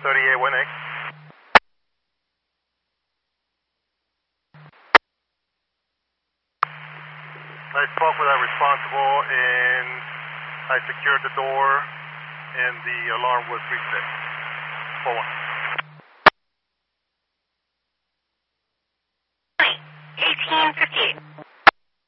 3818. I spoke with our responsible and I secured the door and the alarm was reset. 4-1.